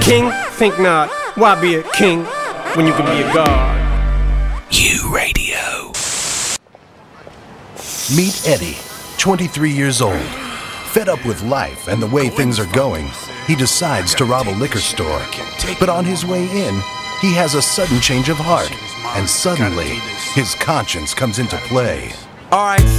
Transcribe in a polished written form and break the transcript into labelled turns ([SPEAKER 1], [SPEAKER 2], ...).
[SPEAKER 1] king? Think not. Why be a king when you can be a god?
[SPEAKER 2] U Radio.
[SPEAKER 3] Meet Eddie, 23 years old. Fed up with life and the way things are going, he decides to rob a liquor store. But on his way in, he has a sudden change of heart, and suddenly, his conscience comes into play.
[SPEAKER 1] Alright,